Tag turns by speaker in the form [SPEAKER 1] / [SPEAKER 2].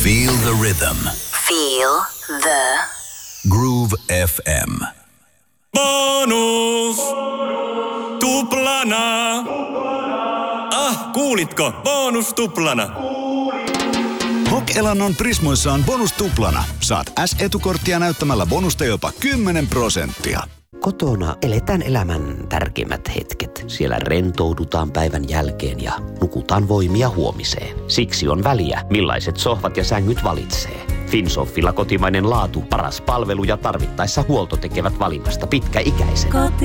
[SPEAKER 1] Feel the rhythm.
[SPEAKER 2] Feel the
[SPEAKER 1] Groove FM.
[SPEAKER 3] Bonus! Tuplana! Kuulitko? Bonus tuplana!
[SPEAKER 4] Hok-elannon Prismoissa on bonus tuplana. Saat S-etukorttia näyttämällä bonusta jopa 10%.
[SPEAKER 5] Kotona eletään elämän tärkeimmät hetket. Siellä rentoudutaan päivän jälkeen ja nukutaan voimia huomiseen. Siksi on väliä, millaiset sohvat ja sängyt valitsee. Finsoffilla kotimainen laatu, paras palvelu ja tarvittaessa huolto tekevät valinnasta pitkäikäisen.